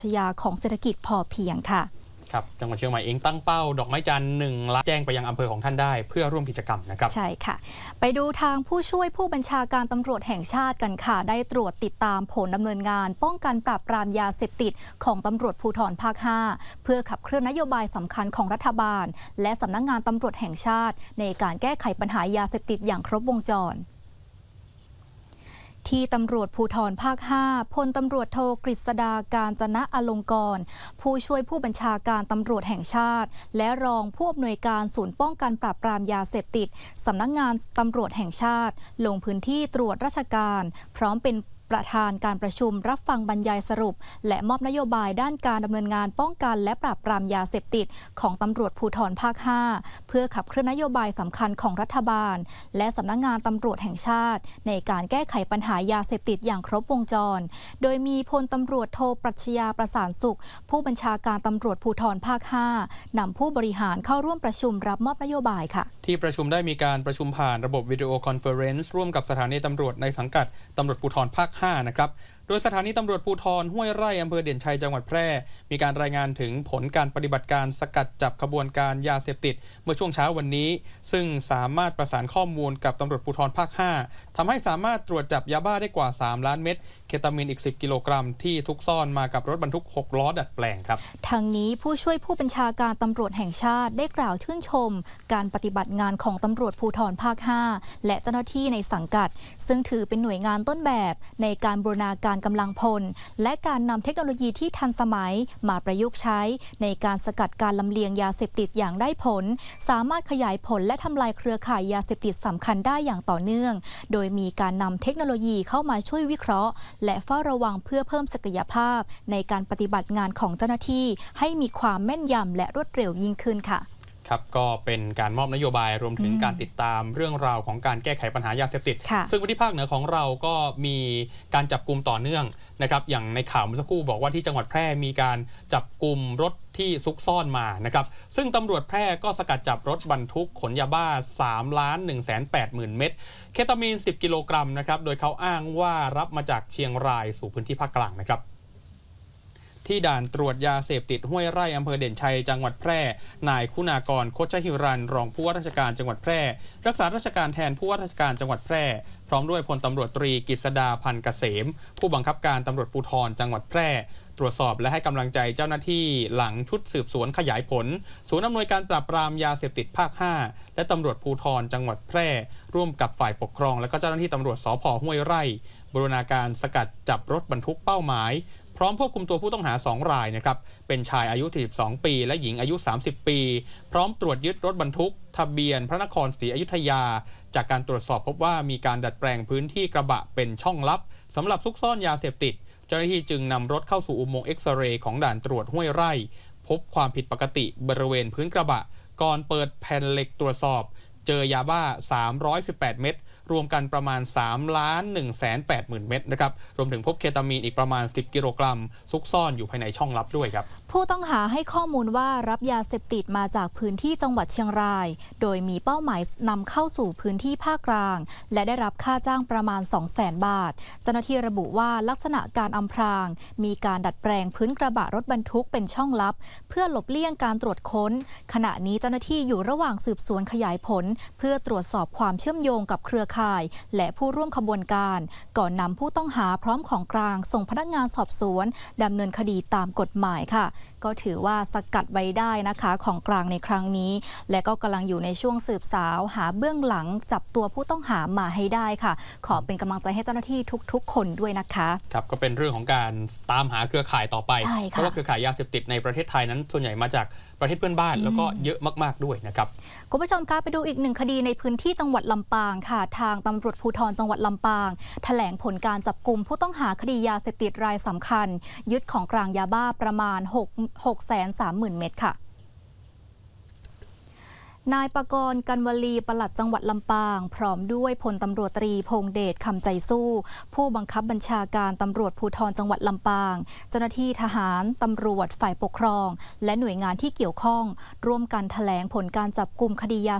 ยาของเศรษฐกิจพอเพียงค่ะครับจังหวัดเชียงใหม่เองตั้งเป้าดอกไม้จันทร์1 ล้านแจ้งไปยังอำเภอของท่านได้เพื่อร่วมกิจกรรมนะครับใช่ค่ะไปดูทางผู้ช่วยผู้บัญชาการตำรวจแห่งชาติกันค่ะได้ตรวจติดตามผลดำเนินงานป้องกันปราบปรามยาเสพติดของตำรวจภูธรภาค 5เพื่อขับเคลื่อนนโยบายสำคัญของรัฐบาลและสำนักงานตำรวจแห่งชาติในการแก้ไขปัญหายาเสพติดอย่างครบวงจรที่ตำรวจภูธรภาค 5พลตำรวจโทกฤษดาการจนะอลงกรณ์ผู้ช่วยผู้บัญชาการตำรวจแห่งชาติและรองผู้อำนวยการศูนย์ป้องกันปราบปรามยาเสพติดสำนักงานตำรวจแห่งชาติลงพื้นที่ตรวจราชการพร้อมเป็นประธานการประชุมรับฟังบรรยายสรุปและมอบนโยบายด้านการดำเนินงานป้องกันและปราบปรามยาเสพติดของตำรวจภูธรภาค 5เพื่อขับเคลื่อนนโยบายสำคัญของรัฐบาลและสำนักงานตำรวจแห่งชาติในการแก้ไขปัญหายาเสพติดอย่างครบวงจรโดยมีพลตำรวจโทปรัชญาประสานสุขผู้บัญชาการตำรวจภูธรภาค 5นำผู้บริหารเข้าร่วมประชุมรับมอบนโยบายค่ะที่ประชุมได้มีการประชุมผ่านระบบวิดีโอคอนเฟอเรนซ์ร่วมกับสถานีตำรวจในสังกัดตำรวจภูธรภาค 5นะครับโดยสถานีตำรวจภูธรห้วยไร่อำเภอเด่นชัยจังหวัดแพร่มีการรายงานถึงผลการปฏิบัติการสกัดจับขบวนการยาเสพติดเมื่อช่วงเช้าวันนี้ซึ่งสามารถประสานข้อมูลกับตำรวจภูธรภาค 5ทำให้สามารถตรวจจับยาบ้าได้กว่า3 ล้านเม็ดเคตามีนอีก10 กิโลกรัมที่ซุกซ่อนมากับรถบรรทุก6 ล้อดัดแปลงครับทางนี้ผู้ช่วยผู้บัญชาการตำรวจแห่งชาติได้กล่าวชื่นชมการปฏิบัติงานของตำรวจภูธรภาค 5และเจ้าหน้าที่ในสังกัดซึ่งถือเป็นหน่วยงานต้นแบบในการบูรณาการกำลังพลและการนำเทคโนโลยีที่ทันสมัยมาประยุกต์ใช้ในการสกัดการลำเลียงยาเสพติดอย่างได้ผลสามารถขยายผลและทำลายเครือข่ายยาเสพติดสำคัญได้อย่างต่อเนื่องโดยมีการนำเทคโนโลยีเข้ามาช่วยวิเคราะห์และเฝ้าระวังเพื่อเพิ่มศักยภาพในการปฏิบัติงานของเจ้าหน้าที่ให้มีความแม่นยำและรวดเร็วยิ่งขึ้นค่ะครับก็เป็นการมอบนโยบายรวมถึงการติดตามเรื่องราวของการแก้ไขปัญหายาเสพติดซึ่งวันที่ภาคเหนือของเราก็มีการจับกุมต่อเนื่องนะครับอย่างในข่าวเมื่อสักครู่บอกว่าที่จังหวัดแพร่มีการจับกุมรถที่ซุกซ่อนมานะครับซึ่งตำรวจแพร่ก็สกัดจับรถบรรทุกขนยาบ้า3,180,000 เม็ดเคตามีน10 กิโลกรัมนะครับโดยเขาอ้างว่ารับมาจากเชียงรายสู่พื้นที่ภาคกลางนะครับที่ด่านตรวจยาเสพติดห้วยไร่อำเภอเด่นชัยจังหวัดแพร่นายคุณากรโคชหิรันรองผู้ว่าราชการจังหวัดแพร่รักษาราชการแทนผู้ว่าราชการจังหวัดแพร่พร้อมด้วยพลตำรวจตรีกฤษดาพันธ์เกษมผู้บังคับการตำรวจภูธรจังหวัดแพร่ตรวจสอบและให้กำลังใจเจ้าหน้าที่หลังชุดสืบสวนขยายผลศูนย์อำนวยการปราบปรามยาเสพติดภาค 5และตำรวจภูธรจังหวัดแพร่ร่วมกับฝ่ายปกครองและก็เจ้าหน้าที่ตำรวจสภ.ห้วยไร่บูรณาการสกัดจับรถบรรทุกเป้าหมายพร้อมควบคุมตัวผู้ต้องหา2 รายนะครับเป็นชายอายุ42 ปีและหญิงอายุ30 ปีพร้อมตรวจยึดรถบรรทุกทะเบียนพระนครศรีอยุธยาจากการตรวจสอบพบว่ามีการดัดแปลงพื้นที่กระบะเป็นช่องลับสำหรับซุกซ่อนยาเสพติดเจ้าหน้าที่จึงนำรถเข้าสู่อุโมงค์เอ็กซเรย์ของด่านตรวจห้วยไร่พบความผิดปกติบริเวณพื้นกระบะก่อนเปิดแผ่นเหล็กตรวจสอบเจอยาบ้า318 เม็ดรวมกันประมาณ3,180,000 เม็ดนะครับรวมถึงพบเคตามีนอีกประมาณ10 กิโลกรัมซุกซ่อนอยู่ภายในช่องลับด้วยครับผู้ต้องหาให้ข้อมูลว่ารับยาเสพติดมาจากพื้นที่จังหวัดเชียงรายโดยมีเป้าหมายนำเข้าสู่พื้นที่ภาคกลางและได้รับค่าจ้างประมาณ 200,000 บาทเจ้าหน้าที่ระบุว่าลักษณะการอำพรางมีการดัดแปลงพื้นกระบะรถบรรทุกเป็นช่องลับเพื่อหลบเลี่ยงการตรวจค้นขณะนี้เจ้าหน้าที่อยู่ระหว่างสืบสวนขยายผลเพื่อตรวจสอบความเชื่อมโยงกับเครือข่ายและผู้ร่วมขบวนการก่อนนำผู้ต้องหาพร้อมของกลางส่งพนักงานสอบสวนดำเนินคดีตามกฎหมายค่ะก็ถือว่าสกัดไว้ได้นะคะของกลางในครั้งนี้และก็กำลังอยู่ในช่วงสืบสาวหาเบื้องหลังจับตัวผู้ต้องหามาให้ได้ค่ะขอเป็นกำลังใจให้เจ้าหน้าที่ทุกๆคนด้วยนะคะครับก็เป็นเรื่องของการตามหาเครือข่ายต่อไปเพราะว่าเครือข่ายยาเสพติดในประเทศไทยนั้นส่วนใหญ่มาจากประเทศเพื่อนบ้านแล้วก็เยอะมากๆด้วยนะครับคุณผู้ชมคะไปดูอีกหนึ่งคดีในพื้นที่จังหวัดลำปางค่ะทางตำรวจภูธรจังหวัดลำปางแถลงผลการจับกุมผู้ต้องหาคดียาเสพติดรายสำคัญยึดของกลางยาบ้าประมาณ630,000 เม็ดค่ะนายปกรณ์กันวลีปลัดจังหวัดลำปางพร้อมด้วยพลตำรวจตรีพงษ์เดชคำใจสู้ผู้บังคับบัญชาการตำรวจภูธรจังหวัดลำปางเจ้าหน้าที่ทหารตำรวจฝ่ายปกครองและหน่วยงานที่เกี่ยวข้องร่วมกันแถลงผลการจับกุมคดียา